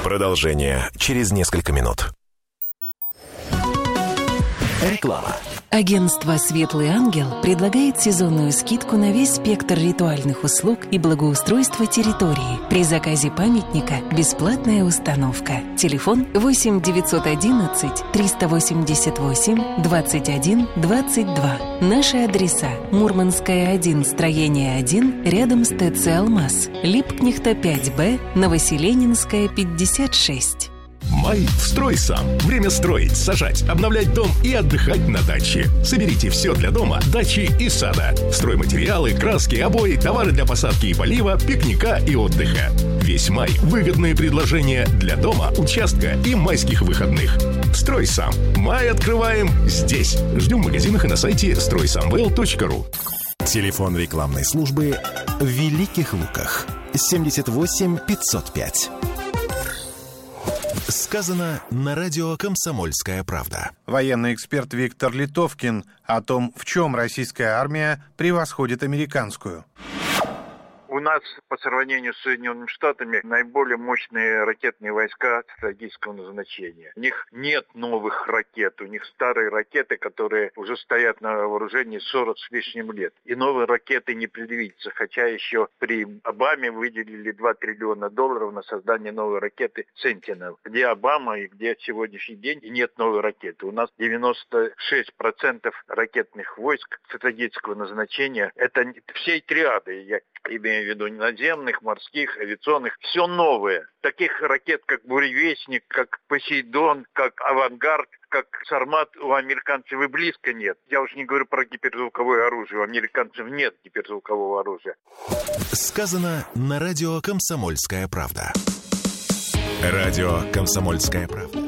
Продолжение через несколько минут. Реклама. Агентство «Светлый ангел» предлагает сезонную скидку на весь спектр ритуальных услуг и благоустройства территории. При заказе памятника бесплатная установка. Телефон 8 911 388 21 22. Наши адреса: Мурманская, 1, строение 1, рядом с ТЦ «Алмаз», Липкнехта, 5Б, Новоселенинская, 56. Май в «Стройсам». Время строить, сажать, обновлять дом и отдыхать на даче. Соберите все для дома, дачи и сада. Стройматериалы, краски, обои, товары для посадки и полива, пикника и отдыха. Весь май выгодные предложения для дома, участка и майских выходных. «Стройсам». Май открываем здесь. Ждем в магазинах и на сайте стройсамвел.ру. Телефон рекламной службы в Великих Луках. 78 505. Сказано на радио «Комсомольская правда». Военный эксперт Виктор Литовкин о том, в чем российская армия превосходит американскую. У нас по сравнению с Соединенными Штатами наиболее мощные ракетные войска стратегического назначения. У них нет новых ракет, у них старые ракеты, которые уже стоят на вооружении 40 с лишним лет. И новые ракеты не предвидится, хотя еще при Обаме выделили $2 триллиона на создание новой ракеты Sentinel. Где Обама и где сегодняшний день, и нет новой ракеты. У нас 96% ракетных войск стратегического назначения, это всей триады, я имею в виду наземных, морских, авиационных, все новое. Таких ракет, как «Буревестник», как «Посейдон», как «Авангард», как «Сармат» у американцев и близко нет. Я уж не говорю про гиперзвуковое оружие. У американцев нет гиперзвукового оружия. Сказано на радио «Комсомольская правда». Радио «Комсомольская правда».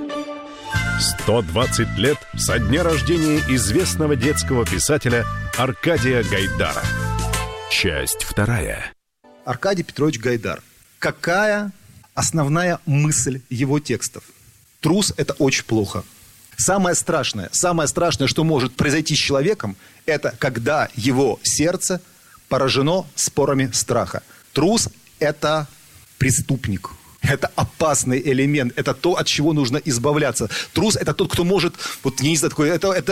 120 лет со дня рождения известного детского писателя Аркадия Гайдара. Часть 2. Аркадий Петрович Гайдар. Какая основная мысль его текстов? Трус – это очень плохо. Самое страшное, что может произойти с человеком, это когда его сердце поражено спорами страха. Трус – это преступник. Это опасный элемент, это то, от чего нужно избавляться. Трус – это тот, кто может, вот я не знаю,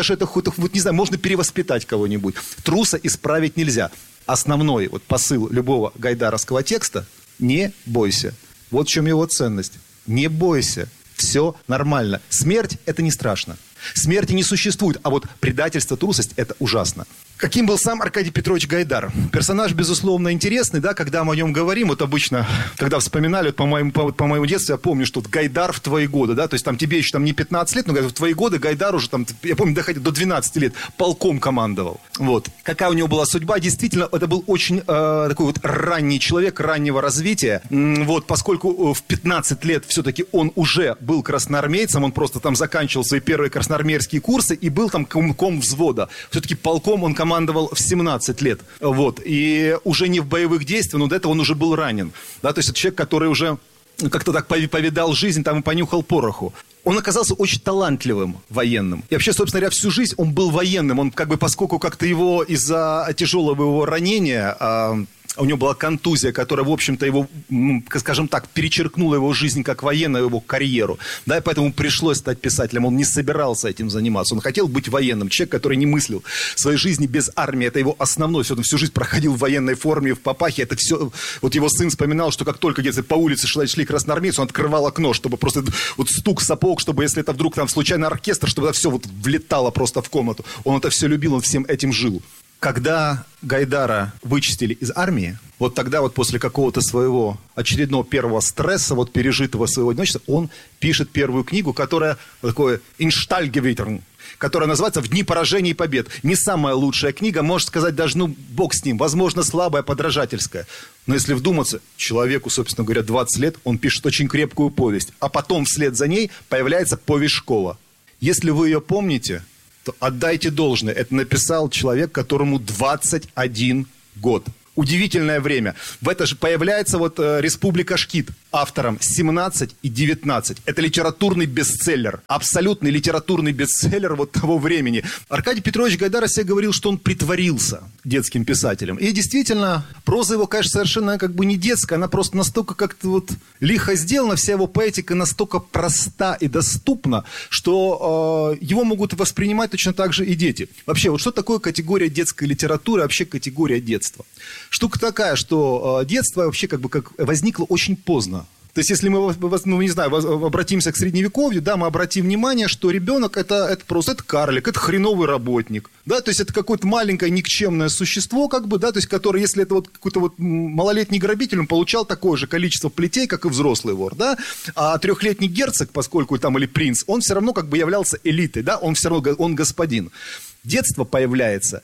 можно перевоспитать кого-нибудь. Труса исправить нельзя. Основной посыл любого гайдаровского текста – не бойся. Вот в чем его ценность. Не бойся. Все нормально. Смерть – это не страшно. Смерти не существует, а вот предательство, трусость – это ужасно. Каким был сам Аркадий Петрович Гайдар? Персонаж, безусловно, интересный, да, когда мы о нем говорим, вот обычно, когда вспоминали, по моему детству, я помню, что Гайдар в твои годы, да, то есть там тебе еще не 15 лет, но в твои годы Гайдар уже там, я помню, доходил до 12 лет, полком командовал. Вот. Какая у него была судьба? Действительно, это был очень такой вот ранний человек, раннего развития, вот, поскольку в 15 лет все-таки он уже был красноармейцем, он просто там заканчивал свои первые красноармейские курсы и был там ком взвода. Все-таки полком он командовал в 17 лет, вот, и уже не в боевых действиях, но до этого он уже был ранен, да, то есть это человек, который уже как-то так повидал жизнь, там и понюхал пороху. Он оказался очень талантливым военным. И вообще, собственно говоря, всю жизнь он был военным, он поскольку как-то его из-за тяжелого его ранения... У него была контузия, которая, в общем-то, его, скажем так, перечеркнула его жизнь как военную, его карьеру. Да, и поэтому пришлось стать писателем. Он не собирался этим заниматься. Он хотел быть военным. Человек, который не мыслил своей жизни без армии. Это его основной. Он всю жизнь проходил в военной форме, в папахе. Это все... Вот его сын вспоминал, что как только где-то по улице шли красноармейцы, он открывал окно, чтобы просто вот стук сапог, чтобы если это вдруг там случайно оркестр, чтобы это все вот влетало просто в комнату. Он это все любил, он всем этим жил. Когда Гайдара вычистили из армии, вот тогда вот после какого-то своего очередного первого стресса, вот пережитого своего одиночества, он пишет первую книгу, которая такое «Инштальгевитерн», которая называется «В дни поражений и побед». Не самая лучшая книга, можно сказать, даже, бог с ним, возможно, слабая, подражательская. Но если вдуматься, человеку, собственно говоря, 20 лет, он пишет очень крепкую повесть, а потом вслед за ней появляется повесть «Школа». Если вы ее помните... то отдайте должное. Это написал человек, которому 21 год. Удивительное время. В это же появляется вот Республика Шкит. автором 17 и 19. Это литературный бестселлер. Абсолютный литературный бестселлер вот того времени. Аркадий Петрович Гайдар о себе говорил, что он притворился детским писателем. И действительно, проза его, конечно, совершенно как бы не детская. Она просто настолько как-то вот лихо сделана. Вся его поэтика настолько проста и доступна, что его могут воспринимать точно так же и дети. Вообще, вот что такое категория детской литературы, вообще категория детства? Штука такая, что детство вообще как бы возникло очень поздно. То есть, если мы, не знаю, обратимся к Средневековью, да, мы обратим внимание, что ребенок это карлик, это хреновый работник, да, то есть, это какое-то маленькое никчемное существо, как бы, да, то есть, которое, если это вот какой-то вот малолетний грабитель, он получал такое же количество плетей, как и взрослый вор, да, а трехлетний герцог, поскольку там, или принц, он все равно как бы являлся элитой, да, он все равно, он господин. Детство появляется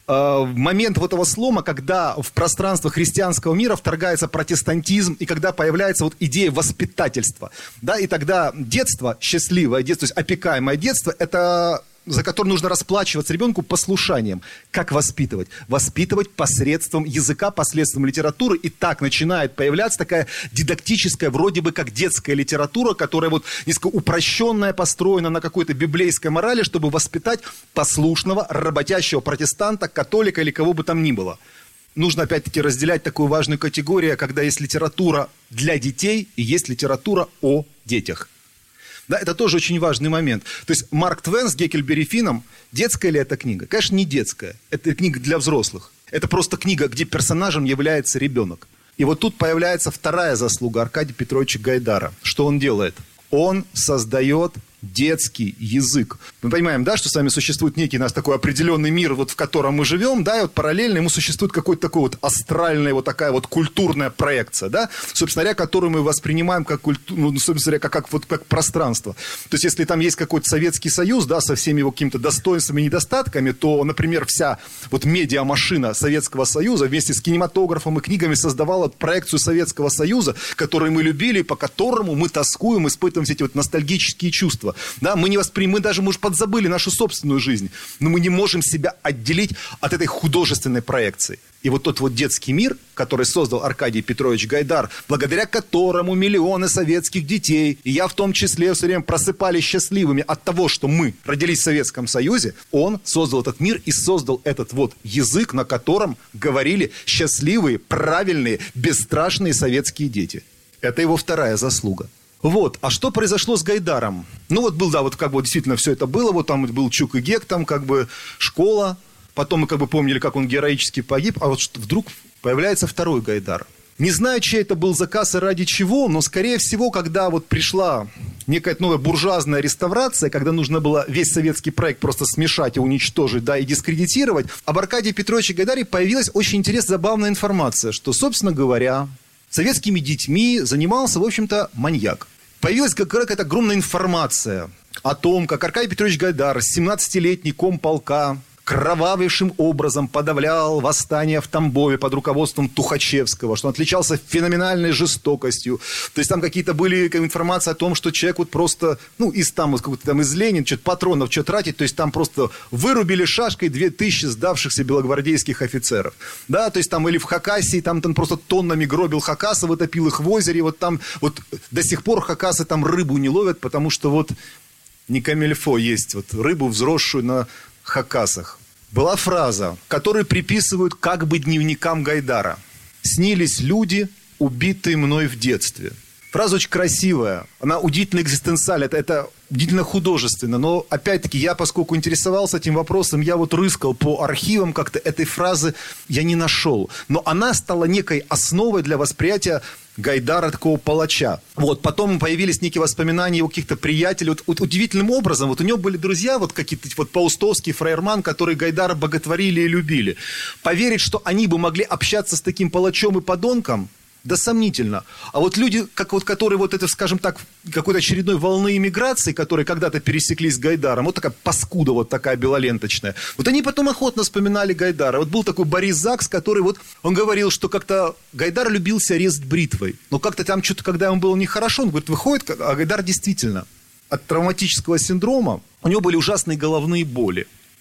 в момент вот этого слома, когда в пространство христианского мира вторгается протестантизм, и когда появляется вот идея воспитательства. Да, и тогда детство, счастливое детство, то есть опекаемое детство, это за которое нужно расплачиваться ребенку послушанием. Как воспитывать? Воспитывать посредством языка, посредством литературы. И так начинает появляться такая дидактическая, вроде бы как детская литература, которая вот несколько упрощенная, построена на какой-то библейской морали, чтобы воспитать послушного, работящего протестанта, католика или кого бы там ни было. Нужно опять-таки разделять такую важную категорию, когда есть литература для детей и есть литература о детях. Да, это тоже очень важный момент. То есть Марк Твен с Геккельбери Финном, детская ли это книга? Конечно, не детская. Это книга для взрослых. Это просто книга, где персонажем является ребенок. И вот тут появляется вторая заслуга Аркадия Петровича Гайдара. Что он делает? Он создает детский язык. Мы понимаем, да, что с вами существует некий наш такой определенный мир, вот в котором мы живем, да, и вот параллельно ему существует какой-то такой вот астральная вот такая вот культурная проекция, да, собственно говоря, которую мы воспринимаем как культуру, ну, собственно говоря, как пространство. То есть, если там есть какой-то Советский Союз, да, со всеми его какими-то достоинствами и недостатками, то, например, вся вот медиамашина Советского Союза вместе с кинематографом и книгами создавала проекцию Советского Союза, который мы любили, по которому мы тоскуем, испытываем все эти вот ностальгические чувства. Да, мы даже, может, подзабыли нашу собственную жизнь, но мы не можем себя отделить от этой художественной проекции. И вот тот вот детский мир, который создал Аркадий Петрович Гайдар, благодаря которому миллионы советских детей, и я в том числе, все время просыпались счастливыми от того, что мы родились в Советском Союзе, он создал этот мир и создал этот вот язык, на котором говорили счастливые, правильные, бесстрашные советские дети. Это его вторая заслуга. Вот, а что произошло с Гайдаром? Ну вот был, да, вот как бы действительно все это было, вот там был Чук и Гек, там как бы школа, потом мы как бы помнили, как он героически погиб, а вот вдруг появляется второй Гайдар. Не знаю, чей это был заказ и ради чего, но скорее всего, когда вот пришла некая новая буржуазная реставрация, когда нужно было весь советский проект просто смешать и уничтожить, да, и дискредитировать, об Аркадии Петровиче Гайдаре появилась очень интересная, забавная информация, что, собственно говоря, советскими детьми занимался, в общем-то, маньяк. Появилась какая-то огромная информация о том, как Аркадий Петрович Гайдар, 17-летний комполка, кровавейшим образом подавлял восстание в Тамбове под руководством Тухачевского, что он отличался феноменальной жестокостью. То есть там какие-то были информации о том, что человек вот просто, ну, из Ленин, что-то патронов, что тратить, то есть там просто вырубили шашкой 2000 сдавшихся белогвардейских офицеров. Да, то есть там или в Хакасии, там просто тоннами гробил хакасов, топил их в озере, вот там вот до сих пор хакасы там рыбу не ловят, потому что вот не камильфо есть вот рыбу, взросшую на хакасах. Была фраза, которую приписывают как бы дневникам Гайдара. «Снились люди, убитые мной в детстве». Фраза очень красивая, она удивительно экзистенциальна, это удивительно художественно, но опять-таки я, поскольку интересовался этим вопросом, я вот рыскал по архивам, как-то этой фразы я не нашел. Но она стала некой основой для восприятия Гайдара, такого палача. Вот, потом появились некие воспоминания его каких-то приятелей. Вот удивительным образом, вот у него были друзья, вот какие-то вот Паустовский, Фрейерман, которые Гайдара боготворили и любили. Поверить, что они бы могли общаться с таким палачом и подонком, да сомнительно. А вот люди, которые вот это, скажем так, какой-то очередной волны иммиграции, которые когда-то пересеклись с Гайдаром, вот такая паскуда, вот такая белоленточная, вот они потом охотно вспоминали Гайдара. Вот был такой Борис Закс, который вот, он говорил, что как-то Гайдар любился резать бритвой. Но как-то там что-то, когда ему было нехорошо, он говорит, выходит, а Гайдар действительно от травматического синдрома, у него были ужасные головные боли.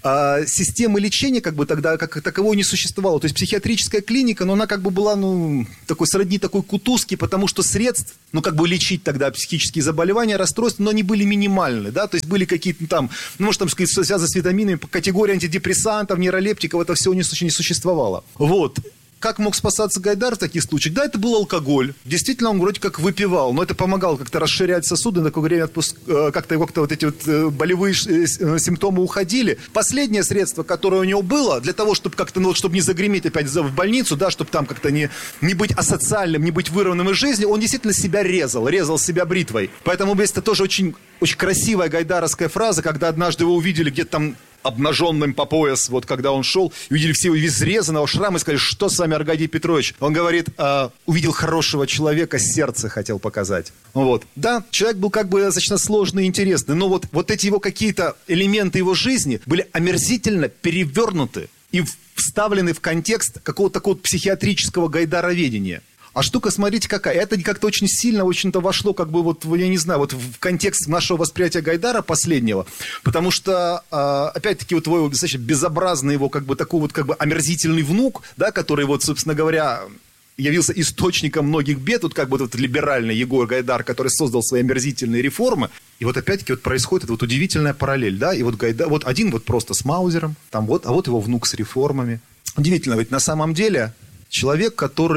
системы лечения как бы тогда как такового не существовало. То есть психиатрическая клиника, но она как бы была, такой сродни такой кутузки, потому что средств, как бы лечить тогда психические заболевания, расстройства, но они были минимальны, да, то есть были какие-то там, может, там сказать, связаны с витаминами, категории антидепрессантов, нейролептиков, это все не существовало. Вот. Как мог спасаться Гайдар в таких случаях? Да, это был алкоголь. Действительно, он вроде как выпивал, но это помогало как-то расширять сосуды, на какое время как-то вот эти вот болевые симптомы уходили. Последнее средство, которое у него было, для того, чтобы как-то, чтобы не загреметь опять в больницу, да, чтобы там как-то не быть асоциальным, не быть вырванным из жизни, он действительно себя резал себя бритвой. Поэтому здесь это тоже очень, очень красивая гайдаровская фраза, когда однажды его увидели где-то там обнаженным по пояс, вот когда он шел, увидели все его изрезанного шрама и сказали, что с вами, Аркадий Петрович? Он говорит, увидел хорошего человека, сердце хотел показать. Вот. Да, человек был как бы достаточно сложный и интересный, но вот эти его какие-то элементы его жизни были омерзительно перевернуты и вставлены в контекст какого-то такого психиатрического гайдароведения. А штука, смотрите, какая. Это как-то очень сильно, очень-то вошло, как бы, я не знаю, в контекст нашего восприятия Гайдара последнего. Потому что, опять-таки, вот твой достаточно безобразный его, как бы, такой вот, как бы, омерзительный внук, да, который, вот, собственно говоря, явился источником многих бед, вот, как бы, вот либеральный Егор Гайдар, который создал свои омерзительные реформы. И вот, опять-таки, вот происходит эта вот удивительная параллель, да, и вот Гайдар, вот один вот просто с Маузером, там вот, а вот его внук с реформами. Удивительно, ведь на самом деле человек,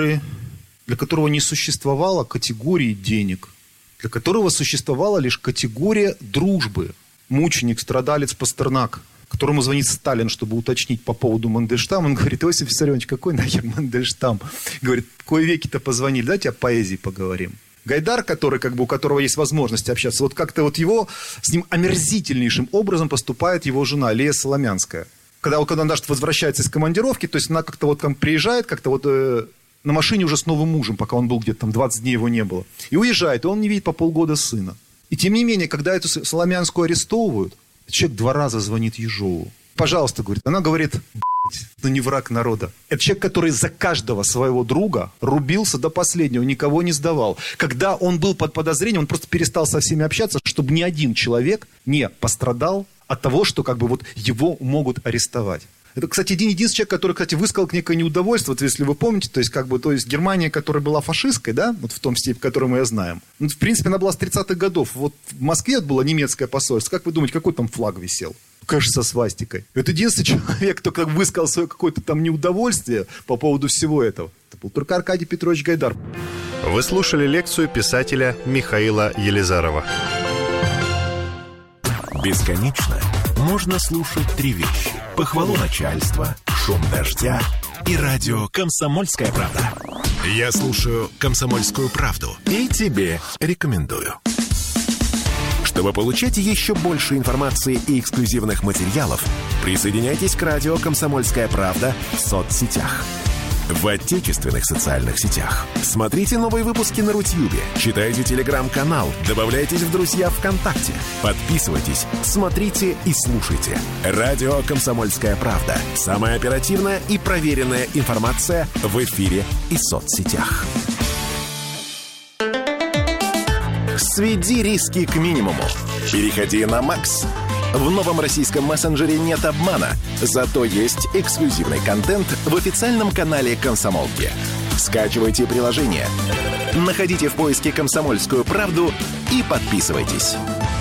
для которого не существовало категории денег, для которого существовала лишь категория дружбы. Мученик, страдалец Пастернак, которому звонит Сталин, чтобы уточнить по поводу Мандельштама. Он говорит, Иосиф Виссарионович, какой нахер Мандельштам? Говорит, в кое веки-то позвонили, давайте о поэзии поговорим. Гайдар, который, как бы, у которого есть возможность общаться, вот как-то вот с ним омерзительнейшим образом поступает его жена Лея Соломянская. Когда он даже возвращается из командировки, то есть она как-то вот там приезжает, как-то вот... на машине уже с новым мужем, пока он был где-то там 20 дней его не было. И уезжает, и он не видит по полгода сына. И тем не менее, когда эту Соломянскую арестовывают, человек 2 раза звонит Ежову. Пожалуйста, говорит. Она говорит, не враг народа. Это человек, который за каждого своего друга рубился до последнего, никого не сдавал. Когда он был под подозрением, он просто перестал со всеми общаться, чтобы ни один человек не пострадал от того, что как бы вот его могут арестовать. Это, кстати, единственный человек, который, кстати, высказал некое неудовольствие, вот если вы помните, то есть Германия, которая была фашистской, да, вот в том степени, которую мы ее знаем. В принципе, она была с 30-х годов. Вот в Москве было немецкое посольство. Как вы думаете, какой там флаг висел? Конечно, со свастикой. Это единственный человек, кто как высказал свое какое-то там неудовольствие по поводу всего этого. Это был только Аркадий Петрович Гайдар. Вы слушали лекцию писателя Михаила Елизарова. Бесконечно можно слушать 3 вещи. Похвалу начальства, шум дождя и радио «Комсомольская правда». Я слушаю «Комсомольскую правду» и тебе рекомендую. Чтобы получать еще больше информации и эксклюзивных материалов, присоединяйтесь к радио «Комсомольская правда» в соцсетях. В отечественных социальных сетях. Смотрите новые выпуски на Рутьюбе, читайте телеграм-канал, добавляйтесь в друзья ВКонтакте, подписывайтесь, смотрите и слушайте. Радио «Комсомольская правда». Самая оперативная и проверенная информация в эфире и соцсетях. Сведи риски к минимуму. Переходи на Макс. В новом российском мессенджере нет обмана, зато есть эксклюзивный контент в официальном канале «Комсомолки». Скачивайте приложение, находите в поиске «Комсомольскую правду» и подписывайтесь.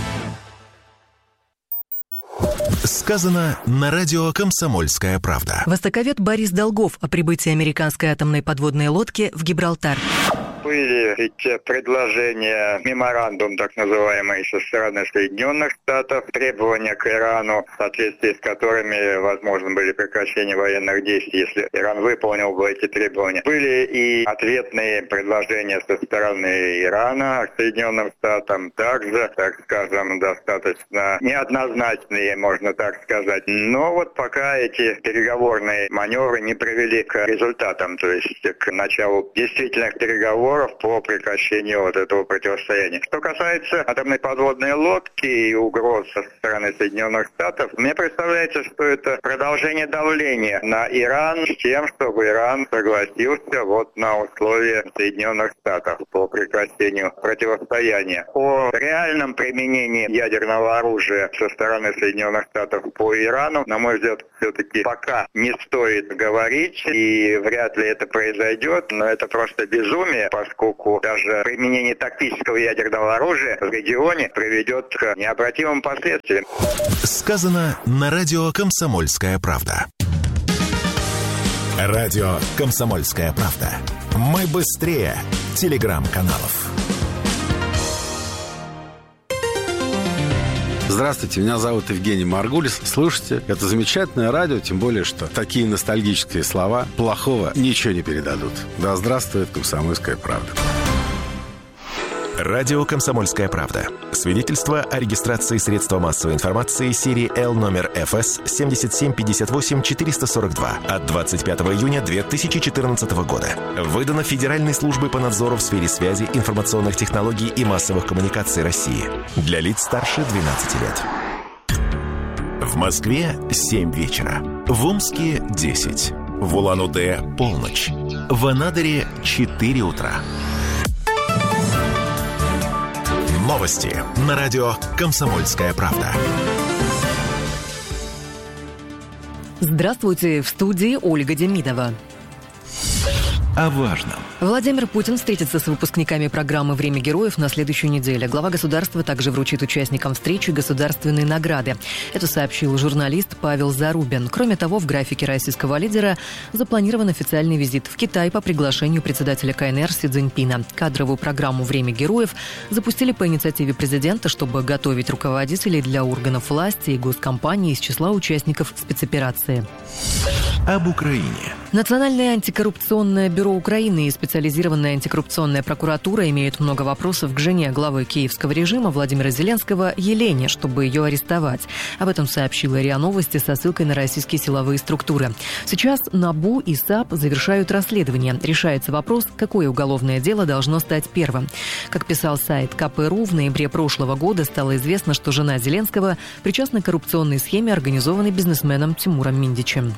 Сказано на радио «Комсомольская правда». Востоковед Борис Долгов о прибытии американской атомной подводной лодки в Гибралтар. Были эти предложения, меморандум так называемый со стороны Соединенных Штатов, требования к Ирану, в соответствии с которыми возможно были прекращение военных действий, если Иран выполнил бы эти требования. Были и ответные предложения со стороны Ирана к Соединенным Штатам, также, так скажем, достаточно неоднозначные, можно так сказать. Но вот пока эти переговорные маневры не привели к результатам, то есть к началу действительных переговоров, переговоров по прекращению вот этого противостояния. Что касается атомной подводной лодки и угроз со стороны Соединенных Штатов, мне представляется, что это продолжение давления на Иран с тем, чтобы Иран согласился вот на условия Соединенных Штатов по прекращению противостояния. О реальном применении ядерного оружия со стороны Соединенных Штатов по Ирану, на мой взгляд, все-таки пока не стоит говорить, и вряд ли это произойдет, но это просто безумие, поскольку даже применение тактического ядерного оружия в регионе приведет к необратимым последствиям. Сказано на радио «Комсомольская правда». Радио «Комсомольская правда». Мы быстрее телеграм-каналов. Здравствуйте, меня зовут Евгений Маргулис. Слушайте, это замечательное радио, тем более, что такие ностальгические слова плохого ничего не передадут. Да здравствует «Комсомольская правда». Радио «Комсомольская правда». Свидетельство о регистрации средства массовой информации серии L номер ФС 7758-442 от 25 июня 2014 года. Выдано Федеральной службой по надзору в сфере связи, информационных технологий и массовых коммуникаций России. Для лиц старше 12 лет. В Москве 7 вечера. В Омске 10. В Улан-Удэ полночь. В Анадыре 4 утра. Новости на радио «Комсомольская правда». Здравствуйте, в студии Ольга Демидова. О важном. Владимир Путин встретится с выпускниками программы «Время героев» на следующей неделе. Глава государства также вручит участникам встречи государственные награды. Это сообщил журналист Павел Зарубин. Кроме того, в графике российского лидера запланирован официальный визит в Китай по приглашению председателя КНР Си Цзиньпина. Кадровую программу «Время героев» запустили по инициативе президента, чтобы готовить руководителей для органов власти и госкомпаний из числа участников спецоперации. Об Украине. Национальное антикоррупционное бюро Украины и специализированная антикоррупционная прокуратура имеют много вопросов к жене главы киевского режима Владимира Зеленского Елене, чтобы ее арестовать. Об этом сообщила РИА Новости со ссылкой на российские силовые структуры. Сейчас НАБУ и САП завершают расследование. Решается вопрос, какое уголовное дело должно стать первым. Как писал сайт КПРУ, в ноябре прошлого года стало известно, что жена Зеленского причастна к коррупционной схеме, организованной бизнесменом Тимуром Миндичем.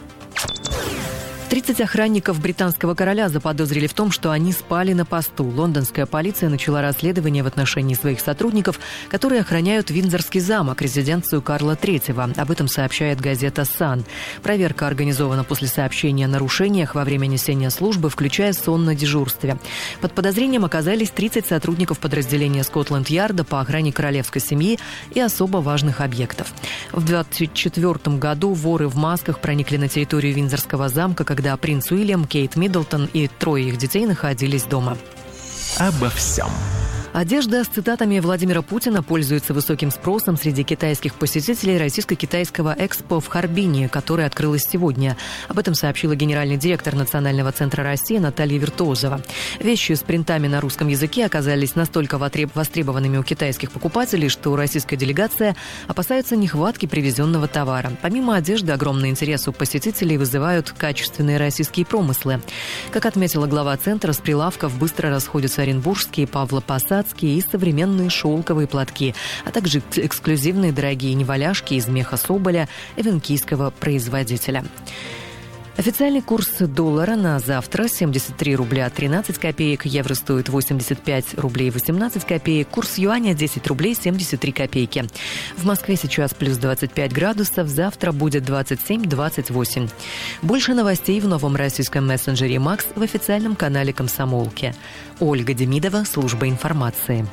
30 охранников британского короля заподозрили в том, что они спали на посту. Лондонская полиция начала расследование в отношении своих сотрудников, которые охраняют Виндзорский замок, резиденцию Карла III. Об этом сообщает газета «Сан». Проверка организована после сообщения о нарушениях во время несения службы, включая сон на дежурстве. Под подозрением оказались 30 сотрудников подразделения Скотланд-Ярда по охране королевской семьи и особо важных объектов. В 2024 году воры в масках проникли на территорию Виндзорского замка, когда принц Уильям, Кейт Миддлтон и 3 их детей находились дома. Обо всем. Одежда с цитатами Владимира Путина пользуется высоким спросом среди китайских посетителей российско-китайского экспо в Харбине, которое открылось сегодня. Об этом сообщила генеральный директор Национального центра России Наталья Виртуозова. Вещи с принтами на русском языке оказались настолько востребованными у китайских покупателей, что российская делегация опасается нехватки привезенного товара. Помимо одежды, огромный интерес у посетителей вызывают качественные российские промыслы. Как отметила глава центра, с прилавков быстро расходятся оренбургские, павлопосадские и современные шелковые платки, а также эксклюзивные дорогие неваляшки из меха соболя эвенкийского производителя. Официальный курс доллара на завтра 73 рубля 13 копеек, евро стоит 85 рублей 18 копеек, курс юаня 10 рублей 73 копейки. В Москве сейчас плюс 25 градусов, завтра будет 27-28. Больше новостей в новом российском мессенджере «Макс» в официальном канале «Комсомолки». Ольга Демидова, служба информации.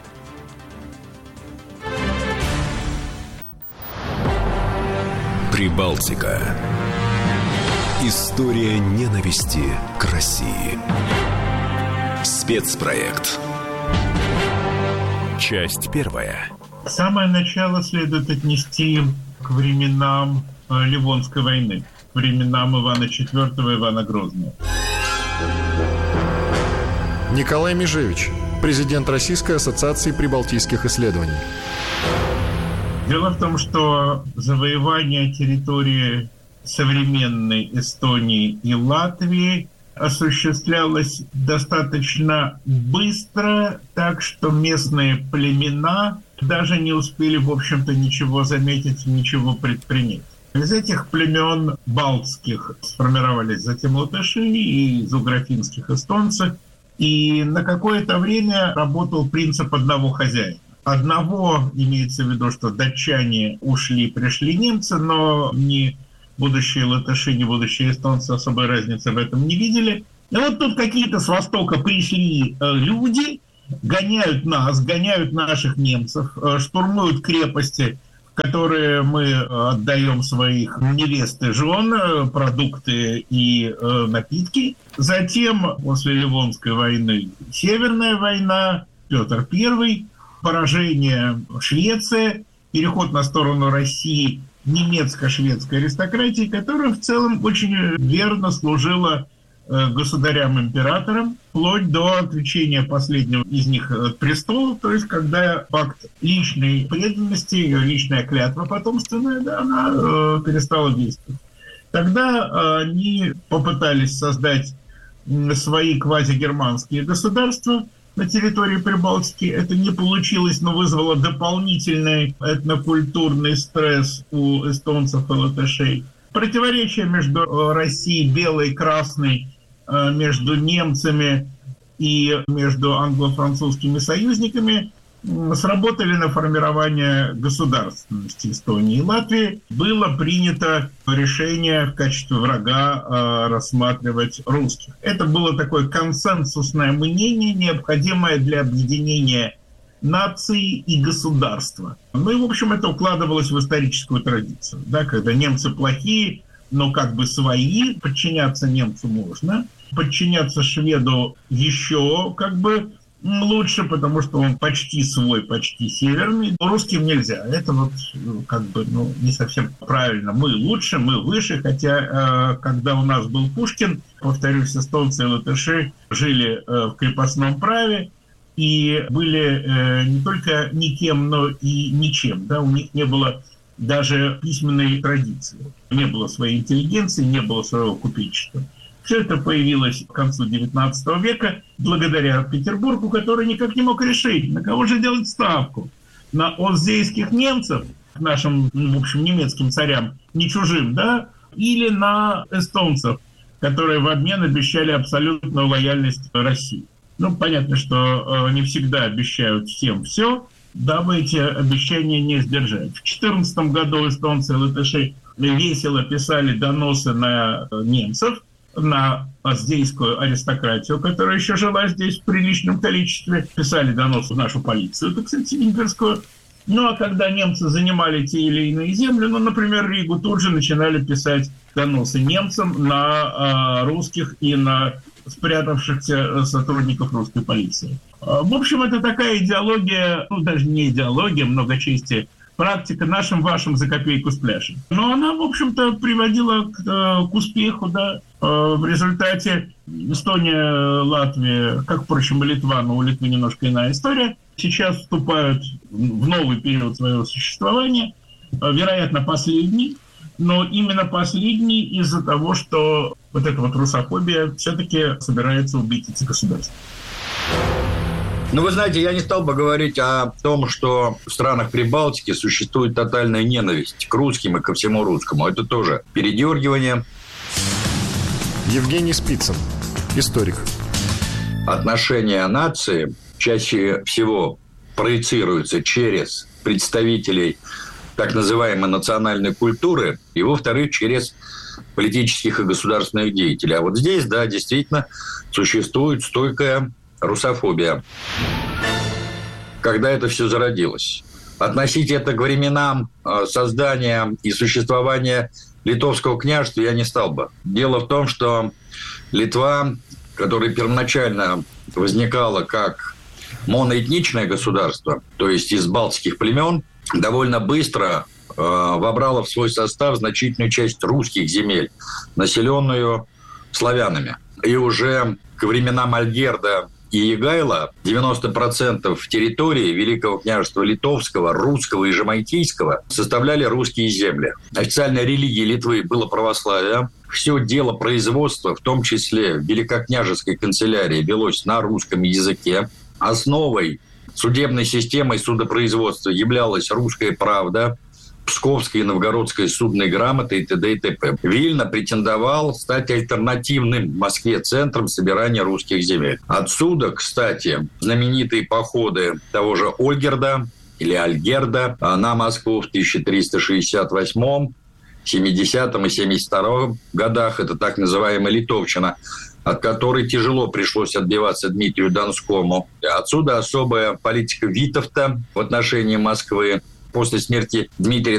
Прибалтика. История ненависти к России. Спецпроект. Часть 1. Самое начало следует отнести к временам Ливонской войны, к временам Ивана IV и Ивана Грозного. Николай Межевич, президент Российской ассоциации прибалтийских исследований. Дело в том, что завоевание территории современной Эстонии и Латвии осуществлялось достаточно быстро, так что местные племена даже не успели, в общем-то, ничего заметить, ничего предпринять. Из этих племен балтских сформировались затем латыши и зуграфинских эстонцы. И на какое-то время работал принцип одного хозяина. Одного, имеется в виду, что датчане ушли, пришли немцы, но ни будущие латыши, ни будущие эстонцы особой разницы в этом не видели. И вот тут какие-то с востока пришли люди, гоняют нас, гоняют наших немцев, штурмуют крепости, в которые мы отдаем своих невест и жен, продукты и напитки. Затем, после Ливонской войны, Северная война, Петр I, поражение Швеции, переход на сторону России немецко-шведской аристократии, которая в целом очень верно служила государям-императорам, вплоть до отречения последнего из них от престола, то есть когда факт личной преданности, личная клятва потомственная, да, она перестала действовать. Тогда они попытались создать свои квазигерманские государства на территории Прибалтики. Это не получилось, но вызвало дополнительный этнокультурный стресс у эстонцев и латышей. Противоречия между Россией белой и красной, между немцами и между англо-французскими союзниками сработали на формирование государственности Эстонии и Латвии. Было принято решение в качестве врага рассматривать русских. Это было такое консенсусное мнение, необходимое для объединения нации и государства. Ну и, в общем, это укладывалось в историческую традицию. Да, когда немцы плохие, но как бы свои, подчиняться немцу можно, подчиняться шведу еще как бы лучше, потому что он почти свой, почти северный. Но русским нельзя. Это вот как бы не совсем правильно. Мы лучше, мы выше, хотя когда у нас был Пушкин, повторюсь, эстонцы и латыши жили в крепостном праве, и были не только никем, но и ничем. Да? У них не было даже письменной традиции. Не было своей интеллигенции, не было своего купечества. Все это появилось к концу XIX века благодаря Петербургу, который никак не мог решить, на кого же делать ставку. На олздейских немцев, нашим, в общем, немецким царям, не чужим, да, или на эстонцев, которые в обмен обещали абсолютную лояльность России. Ну, понятно, что не всегда обещают всем все, дабы эти обещания не сдержать. В 2014 году эстонцы и латыши весело писали доносы на немцев, на олздейскую аристократию, которая еще жила здесь в приличном количестве. Писали доносы в нашу полицию, так сказать, имперскую. Ну, а когда немцы занимали те или иные земли, например, Ригу, тут же начинали писать доносы немцам на русских и на спрятавшихся сотрудников русской полиции. В общем, это такая идеология, даже не идеология, многочестие, практика нашим вашим за копейку спляшем. Но она, в общем-то, приводила к успеху, да. В результате Эстония, Латвия, как, впрочем, и Литва, но у Литвы немножко иная история, сейчас вступают в новый период своего существования, вероятно, последний, но именно последний из-за того, что вот эта вот русофобия все-таки собирается убить эти государства. Ну, вы знаете, я не стал бы говорить о том, что в странах Прибалтики существует тотальная ненависть к русским и ко всему русскому. Это тоже передергивание. Евгений Спицын, историк. Отношения нации чаще всего проецируются через представителей так называемой национальной культуры и, во-вторых, через политических и государственных деятелей. А вот здесь, да, действительно существует стойкая русофобия. Когда это все зародилось? Относить это к временам создания и существования Литовского княжества я не стал бы. Дело в том, что Литва, которая первоначально возникала как моноэтничное государство, то есть из балтских племен, довольно быстро вобрала в свой состав значительную часть русских земель, населенную славянами. И уже к временам Альгерда и Егайло 90% территории Великого княжества Литовского, Русского и Жемайтийского составляли русские земли. Официальной религией Литвы было православие. Все дело производства, в том числе в великокняжеской канцелярии, велось на русском языке. Основой судебной системы судопроизводства являлась русская правда, Псковская и Новгородская судные грамоты и т.д. и т.п. Вильно претендовал стать альтернативным в Москве центром собирания русских земель. Отсюда, кстати, знаменитые походы того же Ольгерда или Альгерда на Москву в 1368, 70 и 72 годах. Это так называемая Литовщина, от которой тяжело пришлось отбиваться Дмитрию Донскому. Отсюда особая политика Витовта в отношении Москвы. После смерти Дмитрия